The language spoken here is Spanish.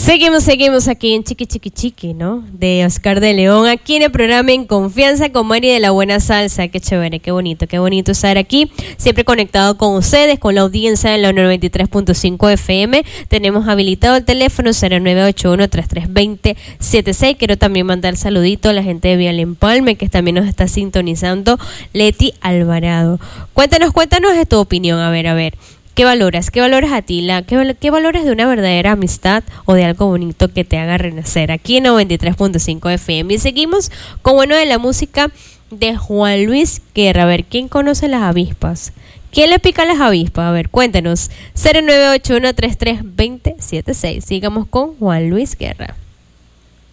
Seguimos aquí en Chiqui Chiqui Chiqui, ¿no? De Oscar de León, aquí en el programa En Confianza con Mari de la Buena Salsa. Qué chévere, qué bonito estar aquí, siempre conectado con ustedes, con la audiencia de la 93.5 FM. Tenemos habilitado el teléfono 0981-3320-76. Quiero también mandar saludito a la gente de Vial Empalme, que también nos está sintonizando, Leti Alvarado. Cuéntanos de tu opinión, a ver. ¿Qué valoras? ¿Qué valoras a ti? ¿Qué valoras de una verdadera amistad o de algo bonito que te haga renacer? Aquí en 93.5 FM. Y seguimos con uno de la música de Juan Luis Guerra. A ver, ¿quién conoce las avispas? ¿Quién le pica las avispas? A ver, cuéntanos. 0981-3320-76. Sigamos con Juan Luis Guerra.